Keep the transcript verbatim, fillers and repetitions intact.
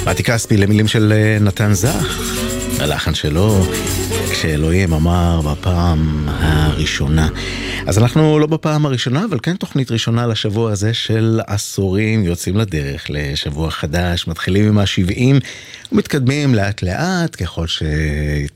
מתי כספי למילים של נתן זך, הלחן שלו כשאלוהים אמר בפעם הראשונה. אז אנחנו לא בפעם הראשונה, אבל כן תוכנית ראשונה לשבוע הזה של עשורים, יוצאים לדרך לשבוע חדש, מתחילים עם ה-שבעים ומתקדמים לאט לאט ככל ש...